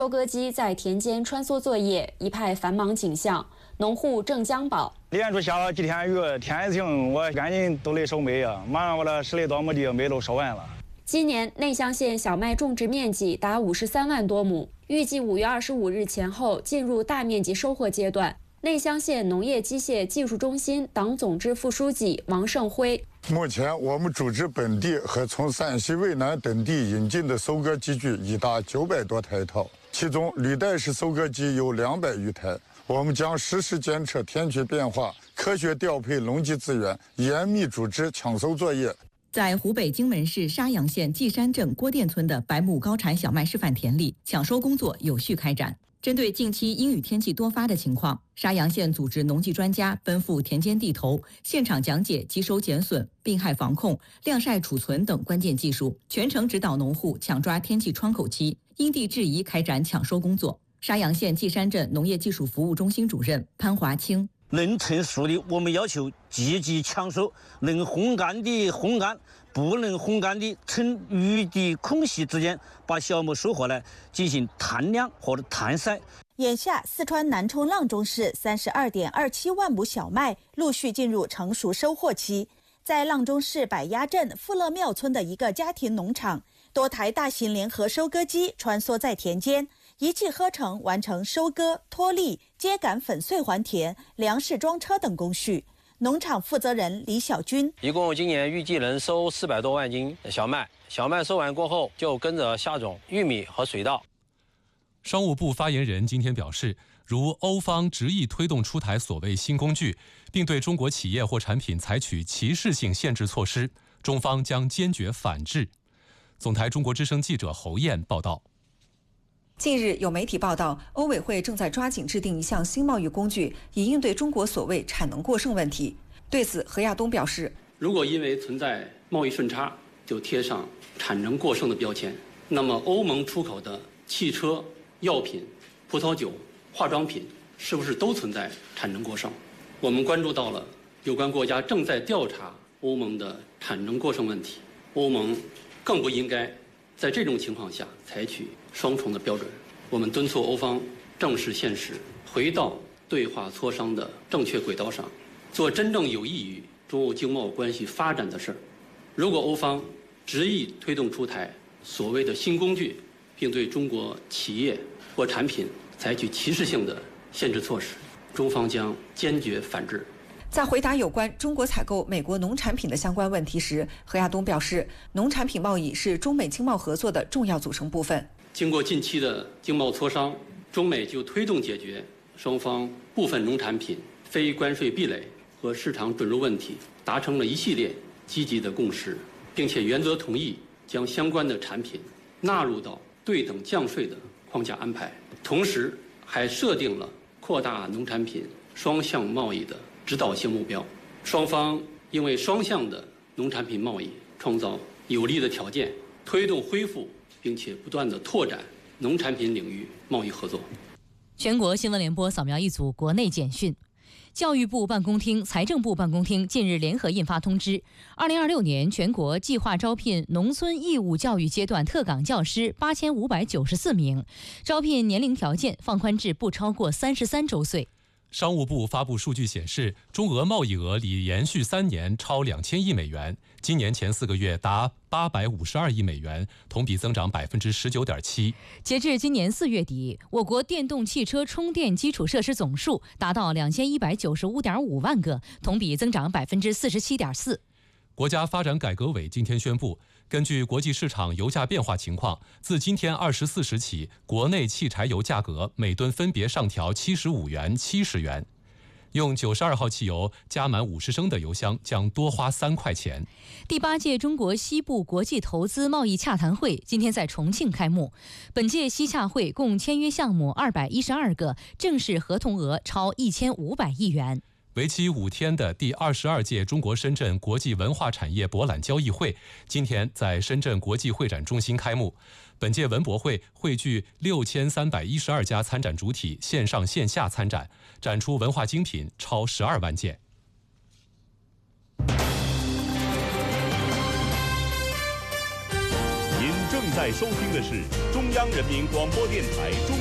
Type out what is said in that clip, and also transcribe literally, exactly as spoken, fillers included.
收割机在田间穿梭作业，一派繁忙景象。农户郑江宝连着下了几天雨，天也晴，我赶紧都得收麦啊！马上我的十来多亩地麦都收完了。 今年内乡县小麦种植面积达五十三万多亩，预计五月二十五日前后进入大面积收获阶段。内乡县农业机械技术中心党总支副书记王胜辉。 目前，我们组织本地和从陕西渭南等地引进的收割机具已达九百多台套，其中履带式收割机有两百余台。我们将实时监测天气变化，科学调配农机资源，严密组织抢收作业。 在湖北荆门市沙阳县稷山镇郭店村的白木高产小麦示范田里，抢收工作有序开展。针对近期阴雨天气多发的情况，沙阳县组织农技专家奔赴田间地头，现场讲解集收减损、病害防控、晾晒储存等关键技术，全程指导农户抢抓天气窗口期，因地制宜开展抢收工作。沙阳县稷山镇农业技术服务中心主任潘华清： 能成熟的，我们要求积极抢收；能烘干的烘干，不能烘干的，趁雨的空隙之间，把小麦收获来进行摊晾或者摊晒。 眼下，四川南充阆中市三十二点二七万亩小麦陆续进入成熟收获期。在阆中市百鸭镇富乐庙村的一个家庭农场，多台大型联合收割机穿梭在田间，一气呵成完成收割、脱粒、秸秆粉碎还田、粮食装车等工序。农场负责人李小军： 一共今年预计能收四百多万斤小麦，小麦收完过后就跟着下种玉米和水稻。 商务部发言人今天表示，如欧方执意推动出台所谓新工具，并对中国企业或产品采取歧视性限制措施，中方将坚决反制。总台中国之声记者侯燕报道。 近日有媒体报道，欧委会正在抓紧制定一项新贸易工具，以应对中国所谓产能过剩问题。对此，何亚东表示， 如果因为存在贸易顺差就贴上产能过剩的标签，那么欧盟出口的汽车、药品、葡萄酒、化妆品是不是都存在产能过剩？我们关注到了有关国家正在调查欧盟的产能过剩问题，欧盟更不应该在这种情况下采取双重的标准。我们敦促欧方正视现实，回到对话磋商的正确轨道上，做真正有益于中欧经贸关系发展的事儿。如果欧方执意推动出台所谓的新工具，并对中国企业或产品采取歧视性的限制措施，中方将坚决反制。 在回答有关中国采购美国农产品的相关问题时，何亚东表示，农产品贸易是中美经贸合作的重要组成部分。 经过近期的经贸磋商，中美就推动解决双方部分农产品非关税壁垒和市场准入问题达成了一系列积极的共识，并且原则同意将相关的产品纳入到对等降税的框架安排，同时还设定了扩大农产品双向贸易的指导性目标。双方应为双向的农产品贸易创造有利的条件，推动恢复并且不断地拓展农产品领域贸易合作。 全国新闻联播扫描一组国内简讯。教育部办公厅、财政部办公厅近日联合印发通知，二零二六年全国计划招聘农村义务教育阶段特岗教师八千五百九十四名，招聘年龄条件放宽至不超过三十三周岁。 商务部发布数据显示，中俄贸易额已连续三年超两千亿美元，今年前四个月达八百五十二亿美元，同比增长百分之十九点七。 截至今年四月底，我国电动汽车充电基础设施总数达到两千一百九十五点五万个，同比增长百分之四十七点四。 国家发展改革委今天宣布，根据国际市场油价变化情况，自今天二十四时起，国内汽柴油价格每吨分别上调七十五元、七十元。用九十二号汽油加满五十升的油箱将多花三块钱。 第八届中国西部国际投资贸易洽谈会今天在重庆开幕。本届西洽会共签约项目二百一十二个，正式合同额超一千五百亿元。 为期五天的第二十二届中国深圳国际文化产业博览交易会今天在深圳国际会展中心开幕。本届文博会汇聚六千三百一十二家参展主体线上线下参展，展出文化精品超十二万件。 您正在在收听的是中央人民广播电台中。